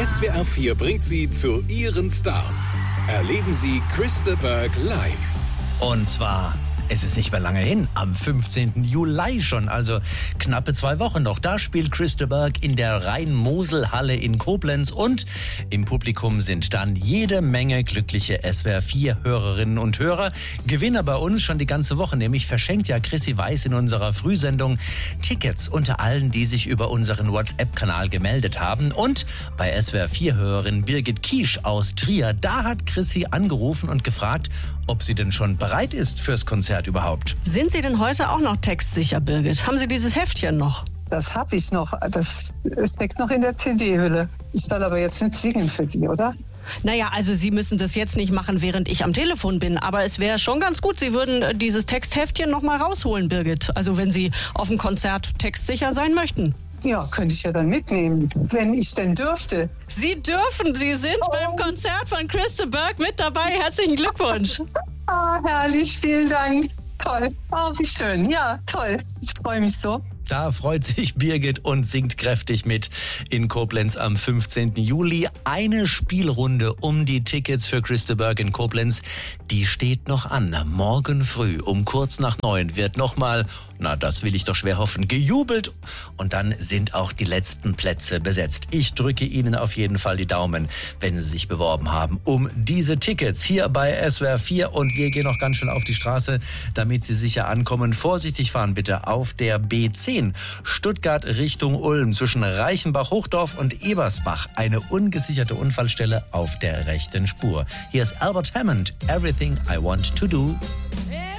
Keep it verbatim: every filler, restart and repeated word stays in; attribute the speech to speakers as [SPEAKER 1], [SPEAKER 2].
[SPEAKER 1] S W R vier bringt Sie zu Ihren Stars. Erleben Sie Chris de Burgh live.
[SPEAKER 2] Und zwar, es ist nicht mehr lange hin, am fünfzehnten Juli schon, also knappe zwei Wochen noch. Da spielt Chris de Burgh in der Rhein-Mosel-Halle in Koblenz und im Publikum sind dann jede Menge glückliche S W R vier Hörerinnen und Hörer. Gewinner bei uns schon die ganze Woche, nämlich verschenkt ja Chrissy Weiß in unserer Frühsendung Tickets unter allen, die sich über unseren WhatsApp-Kanal gemeldet haben. Und bei S W R vier Hörerin Birgit Kiesch aus Trier, da hat Chrissy angerufen und gefragt, ob sie denn schon bereit ist fürs Konzert überhaupt.
[SPEAKER 3] Sind Sie denn heute auch noch textsicher, Birgit? Haben Sie dieses Heftchen noch?
[SPEAKER 4] Das habe ich noch. Das steckt noch in der C D-Hülle. Ich soll aber jetzt nicht singen für die, oder?
[SPEAKER 3] Naja, also Sie müssen das jetzt nicht machen, während ich am Telefon bin. Aber es wäre schon ganz gut, Sie würden dieses Textheftchen noch mal rausholen, Birgit. Also wenn Sie auf dem Konzert textsicher sein möchten.
[SPEAKER 4] Ja, könnte ich ja dann mitnehmen, wenn ich denn dürfte.
[SPEAKER 3] Sie dürfen, Sie sind oh. beim Konzert von Chris de Burgh mit dabei. Herzlichen Glückwunsch.
[SPEAKER 4] Ah, herrlich, vielen Dank. Toll. Oh, wie schön. Ja, toll. Ich freue mich so.
[SPEAKER 2] Da freut sich Birgit und singt kräftig mit in Koblenz am fünfzehnten Juli. Eine Spielrunde um die Tickets für Chris de Burgh in Koblenz, die steht noch an. Morgen früh um kurz nach neun wird nochmal, na das will ich doch schwer hoffen, gejubelt. Und dann sind auch die letzten Plätze besetzt. Ich drücke Ihnen auf jeden Fall die Daumen, wenn Sie sich beworben haben um diese Tickets hier bei S W R vier. Und wir gehen noch ganz schnell auf die Straße, damit Sie sicher ankommen. Vorsichtig fahren bitte auf der B zehn. Stuttgart Richtung Ulm zwischen Reichenbach, Hochdorf und Ebersbach. Eine ungesicherte Unfallstelle auf der rechten Spur. Hier ist Albert Hammond, Everything I Want to Do.